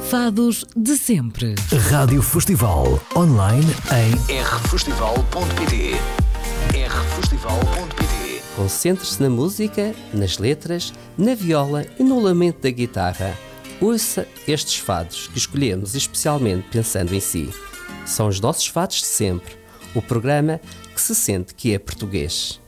Fados de sempre. Rádio Festival, online em rfestival.pt. rfestival.pt. Concentre-se na música, nas letras, na viola e no lamento da guitarra. Ouça estes fados que escolhemos especialmente pensando em si. São os nossos fados de sempre, o programa que se sente que é português.